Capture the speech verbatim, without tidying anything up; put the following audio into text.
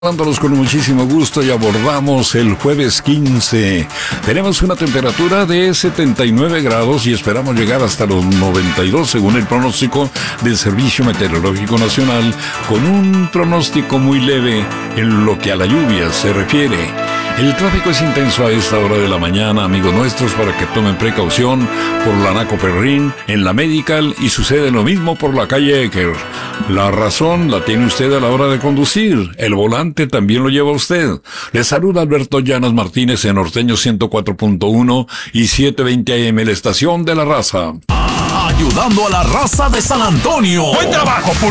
Saludándolos con muchísimo gusto y abordamos el jueves quince. Tenemos una temperatura de setenta y nueve grados y esperamos llegar hasta los noventa y dos según el pronóstico del Servicio Meteorológico Nacional, con un pronóstico muy leve en lo que a la lluvia se refiere. El tráfico es intenso a esta hora de la mañana, amigos nuestros, para que tomen precaución por la Naco Perrín, en la Medical, y sucede lo mismo por la calle Ecker. La razón la tiene usted a la hora de conducir. El volante también lo lleva usted. Le saluda Alberto Llanas Martínez en Norteño ciento cuatro punto uno y setecientos veinte A M, la estación de la raza. Ayudando a la raza de San Antonio. Buen trabajo,